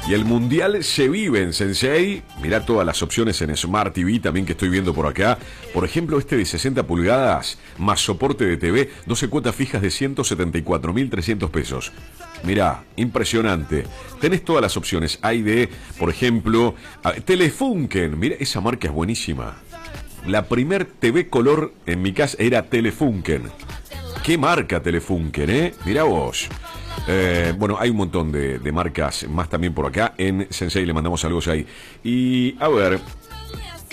Y el mundial se vive en Sensei. Mirá todas las opciones en Smart TV también que estoy viendo por acá. Por ejemplo, este de 60 pulgadas más soporte de TV, 12 cuotas fijas de 174.300 pesos. Mirá, impresionante. Tenés todas las opciones. Hay de, por ejemplo, Telefunken. Mirá, esa marca es buenísima. La primer TV color en mi casa era Telefunken. ¿Qué marca Telefunken, eh? Mirá vos. Bueno, hay un montón de marcas más también por acá. En Sensei le mandamos saludos ahí. Y a ver,